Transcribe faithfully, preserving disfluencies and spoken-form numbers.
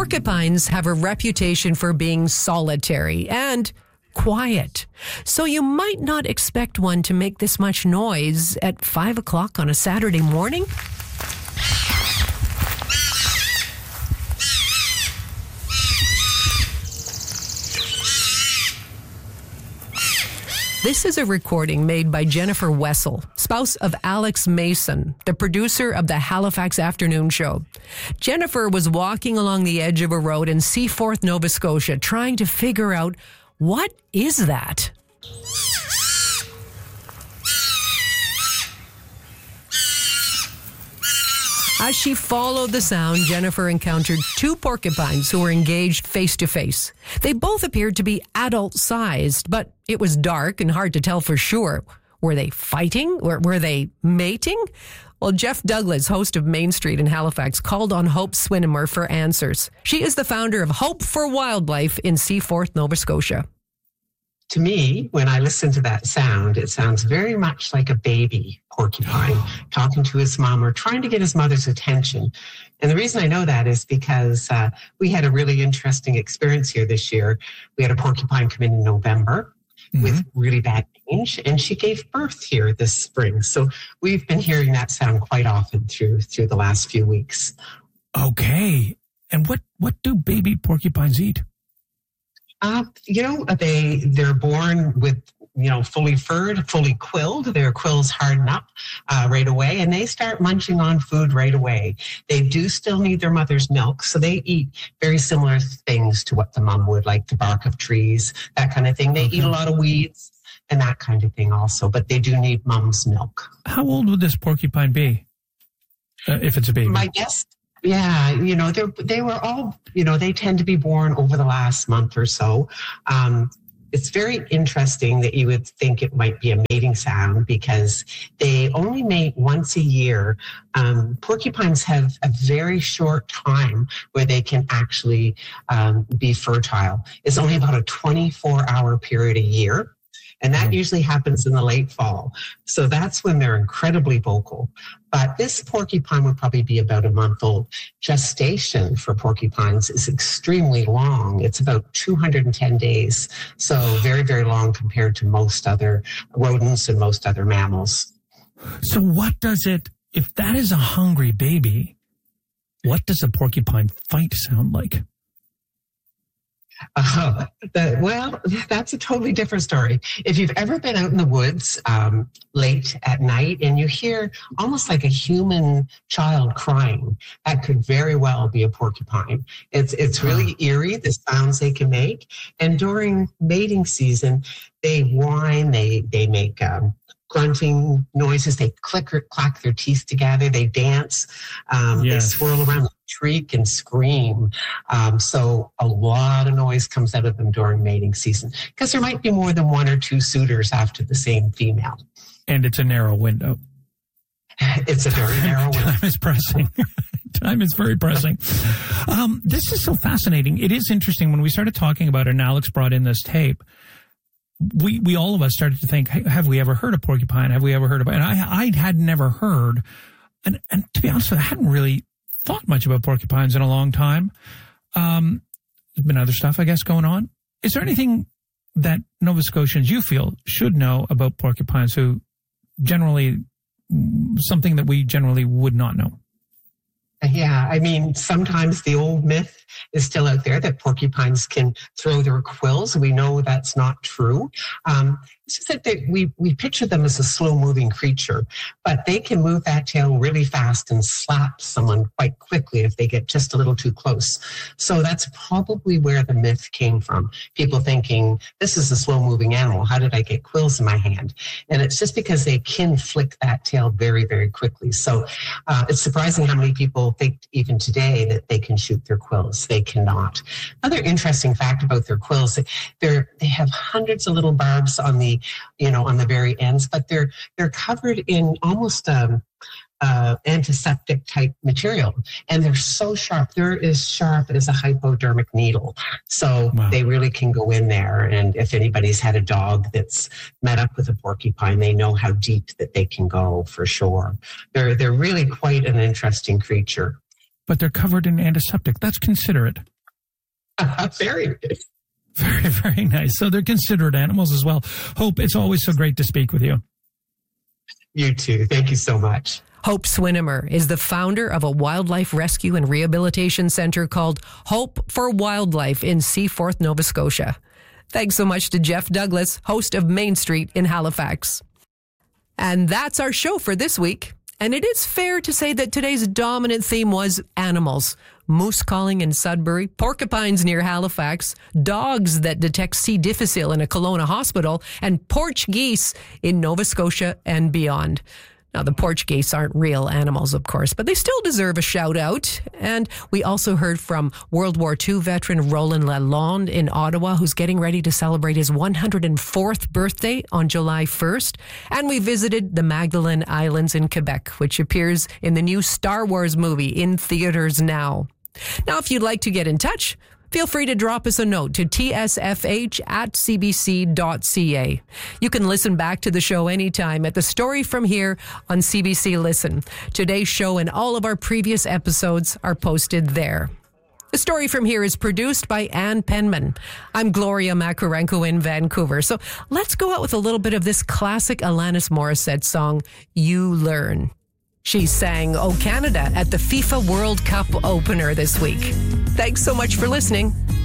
Porcupines have a reputation for being solitary and quiet. So you might not expect one to make this much noise at five o'clock on a Saturday morning. This is a recording made by Jennifer Wessel, spouse of Alex Mason, the producer of the Halifax Afternoon Show. Jennifer was walking along the edge of a road in Seaforth, Nova Scotia, trying to figure out, what is that? As she followed the sound, Jennifer encountered two porcupines who were engaged face to face. They both appeared to be adult-sized, but it was dark and hard to tell for sure. Were they fighting? Or were they mating? Well, Jeff Douglas, host of Main Street in Halifax, called on Hope Swinimer for answers. She is the founder of Hope for Wildlife in Seaforth, Nova Scotia. To me, when I listen to that sound, it sounds very much like a baby porcupine talking to his mom or trying to get his mother's attention. And the reason I know that is because uh, we had a really interesting experience here this year. We had a porcupine come in in November mm-hmm. with really bad mange, and she gave birth here this spring. So we've been hearing that sound quite often through through the last few weeks. Okay. And what, what do baby porcupines eat? Uh, you know, they, they're born with, you know, fully furred, fully quilled. Their quills harden up uh, right away, and they start munching on food right away. They do still need their mother's milk, so they eat very similar things to what the mom would, like the bark of trees, that kind of thing. They okay. eat a lot of weeds and that kind of thing also, but they do need mom's milk. How old would this porcupine be, uh, if it's a baby? My guess... Yeah, you know, they they were all, you know, they tend to be born over the last month or so. Um, it's very interesting that you would think it might be a mating sound because they only mate once a year. Um, porcupines have a very short time where they can actually um, be fertile. It's only about a twenty-four hour period a year. And that usually happens in the late fall. So that's when they're incredibly vocal. But this porcupine would probably be about a month old. Gestation for porcupines is extremely long. It's about two hundred ten days. So very, very long compared to most other rodents and most other mammals. So what does it, if that is a hungry baby, what does a porcupine fight sound like? Uh, the, well, that's a totally different story. If you've ever been out in the woods um, late at night and you hear almost like a human child crying, that could very well be a porcupine. It's it's really eerie, the sounds they can make. And during mating season, they whine, they, they make um, grunting noises, they click or clack their teeth together, they dance, um, yes. they swirl around, shriek and scream. Um, so a lot of noise comes out of them during mating season because there might be more than one or two suitors after the same female. And it's a narrow window. It's a very narrow window. Time is pressing. Time is very pressing. Um, this is so fascinating. It is interesting when we started talking about it and Alex brought in this tape. We, we all of us started to think, hey, have we ever heard of porcupine? Have we ever heard of it? And I, I had never heard. And, and to be honest with you, I hadn't really thought much about porcupines in a long time. Um, there's been other stuff, I guess, going on. Is there anything that Nova Scotians you feel should know about porcupines who generally, something that we generally would not know? Yeah, I mean, sometimes the old myth is still out there that porcupines can throw their quills. We know that's not true. Um, it's just that they, we, we picture them as a slow-moving creature, but they can move that tail really fast and slap someone quite quickly if they get just a little too close. So that's probably where the myth came from. People thinking, this is a slow-moving animal. How did I get quills in my hand? And it's just because they can flick that tail very, very quickly. So uh, it's surprising how many people think even today that they can shoot their quills. They cannot. Another interesting fact about their quills, they're, they have hundreds of little barbs on the, you know, on the very ends, but they're, they're covered in almost, um, uh, antiseptic type material. And they're so sharp. They're as sharp as a hypodermic needle. So wow. They really can go in there. And if anybody's had a dog that's met up with a porcupine, they know how deep that they can go for sure. They're, they're really quite an interesting creature. But they're covered in antiseptic. That's considerate. Very good. Very, very nice. So they're considerate animals as well. Hope, it's always so great to speak with you. You too. Thank you so much. Hope Swinimer is the founder of a wildlife rescue and rehabilitation center called Hope for Wildlife in Seaforth, Nova Scotia. Thanks so much to Jeff Douglas, host of Main Street in Halifax. And that's our show for this week. And it is fair to say that today's dominant theme was animals. Moose calling in Sudbury, porcupines near Halifax, dogs that detect C. difficile in a Kelowna hospital, and porch geese in Nova Scotia and beyond. Now, the porch geese aren't real animals, of course, but they still deserve a shout out. And we also heard from World War Two veteran Roland Lalonde in Ottawa, who's getting ready to celebrate his one hundred fourth birthday on July first. And we visited the Magdalen Islands in Quebec, which appears in the new Star Wars movie in theaters now. Now, if you'd like to get in touch, feel free to drop us a note to t s f h at c b c dot c a. You can listen back to the show anytime at The Story From Here on C B C Listen. Today's show and all of our previous episodes are posted there. The Story From Here is produced by Ann Penman. I'm Gloria Makarenko in Vancouver. So let's go out with a little bit of this classic Alanis Morissette song, You Learn. She sang O Canada at the FIFA World Cup opener this week. Thanks so much for listening.